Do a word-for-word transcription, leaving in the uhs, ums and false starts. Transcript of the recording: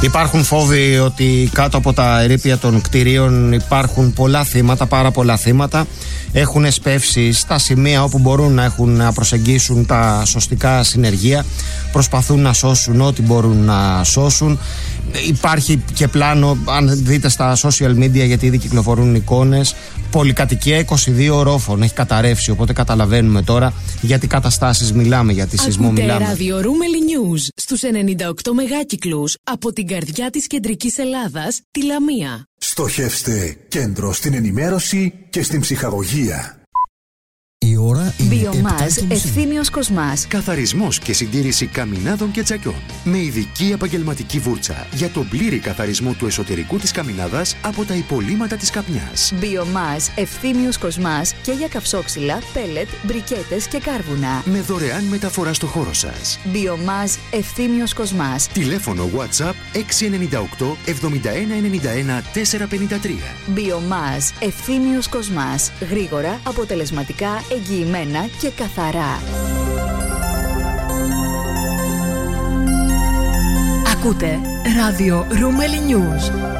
Υπάρχουν φόβοι ότι κάτω από τα ερείπια των κτηρίων υπάρχουν πολλά θύματα, πάρα πολλά θύματα. Έχουν εσπεύσει στα σημεία όπου μπορούν να, έχουν, να προσεγγίσουν τα σωστικά συνεργεία. Προσπαθούν να σώσουν ό,τι μπορούν να σώσουν. Υπάρχει και πλάνο, αν δείτε στα social media, γιατί ήδη κυκλοφορούν εικόνες, πολυκατοικία είκοσι δύο ορόφων έχει καταρρεύσει. Οπότε καταλαβαίνουμε τώρα για τι καταστάσεις μιλάμε, για τι σεισμό μιλάμε. Ακούτε Radio Roomeli News στους ενενήντα οκτώ μεγάκυκλους από την καρδιά της κεντρικής Ελλάδας, τη Λαμία. Στοχεύστε κέντρο στην ενημέρωση και στην ψυχαγωγία. Η ώρα είναι Βιομάζ Ευθύμιος Κοσμάς. Καθαρισμός και συντήρηση καμινάδων και τσακιών. Με ειδική επαγγελματική βούρτσα για τον πλήρη καθαρισμό του εσωτερικού της καμινάδας από τα υπολείμματα της καπνιάς. Βιομάζ Ευθύμιος Κοσμάς και για καυσόξυλα, πέλετ, μπρικέτες και κάρβουνα. Με δωρεάν μεταφορά στο χώρο σας. Βιομάζ Ευθύμιος Κοσμάς. Τηλέφωνο WhatsApp έξι εννιά οκτώ εβδομήντα ένα ενενήντα ένα τετρακόσια πενήντα τρία. Βιομάζ Ευθύμιος Κοσμάς. Γρήγορα, αποτελεσματικά, εγγυημένα και καθαρά. Ακούτε Radio Roomeli News.